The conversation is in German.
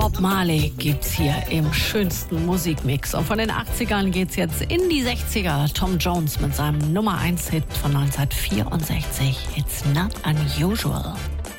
Bob Marley gibt's hier im schönsten Musikmix. Und von den 80ern geht's jetzt in die 60er. Tom Jones mit seinem Nummer 1 Hit von 1964. It's not unusual.